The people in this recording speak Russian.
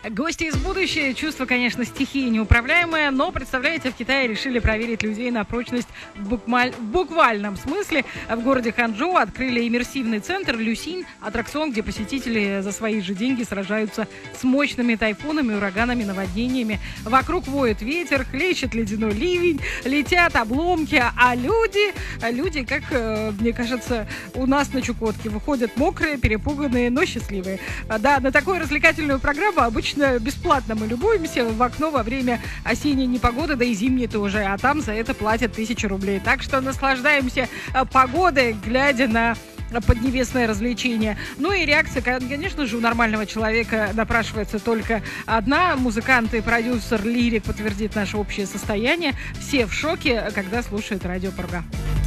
Гости из будущего. Чувство, конечно, стихии неуправляемое, но, представляете, в Китае решили проверить людей на прочность в буквальном смысле. В городе Ханчжоу открыли иммерсивный центр «Люсинь», аттракцион, где посетители за свои же деньги сражаются с мощными тайфунами, ураганами, наводнениями. Вокруг воет ветер, хлещет ледяной ливень, летят обломки, а люди, как мне кажется, у нас на Чукотке выходят мокрые, перепуганные, но счастливые. Да, на такую развлекательную программу обычно бесплатно мы любуемся в окно во время осенней непогоды, да и зимней тоже, а там за это платят 1000 рублей. Так что наслаждаемся погодой, глядя на поднебесное развлечение. Ну и реакция, конечно же, у нормального человека напрашивается только одна. Музыкант и продюсер Лирик подтвердит наше общее состояние. Все в шоке, когда слушают Радио Пурга.